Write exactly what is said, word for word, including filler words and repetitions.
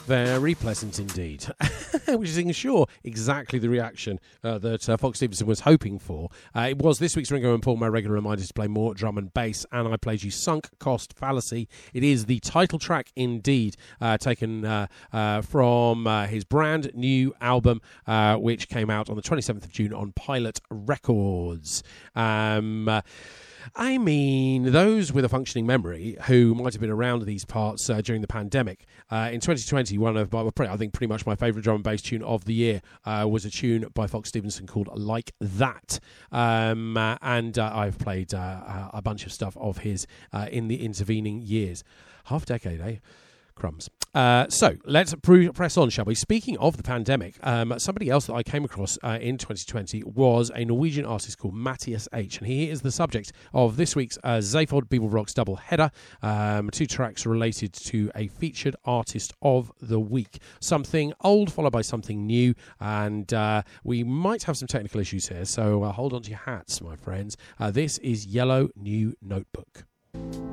Very pleasant indeed. Which is, sure, exactly the reaction uh, that uh, Fox Stevenson was hoping for. Uh, it was this week's Ringo and Paul, my regular reminder to play more drum and bass, and I played you Sunk Cost Fallacy. It is the title track indeed, uh, taken uh, uh, from uh, his brand new album, uh, which came out on the twenty-seventh of June on Pilot Records. Um... Uh, I mean, those with a functioning memory who might have been around these parts uh, during the pandemic. Uh, in twenty twenty, one of my, I think pretty much my favourite drum and bass tune of the year uh, was a tune by Fox Stevenson called Like That. Um, uh, and uh, I've played uh, a bunch of stuff of his uh, in the intervening years. Half decade, eh? Crumbs. Uh, so let's pr- press on, shall we? Speaking of the pandemic, um, somebody else that I came across uh, in twenty twenty was a Norwegian artist called Matthias H. And he is the subject of this week's uh, Zaphod Bebel Rocks double header. Um, two tracks related to a featured artist of the week. Something old followed by something new. And uh, we might have some technical issues here. So uh, hold on to your hats, my friends. Uh, this is Yellow New Notebook.